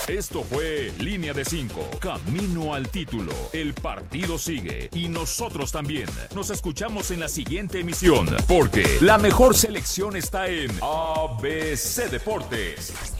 Esto fue Línea de 5, camino al título. El partido sigue y nosotros también. Nos escuchamos en la siguiente emisión, porque la mejor selección está en ABC Deportes.